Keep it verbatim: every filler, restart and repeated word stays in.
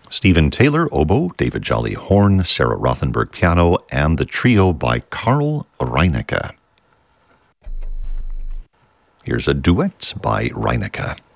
Stephen Taylor, oboe, David Jolly, horn, Sarah Rothenberg, piano, and the trio by Carl Reinecke. Here's a duet by Reinecke.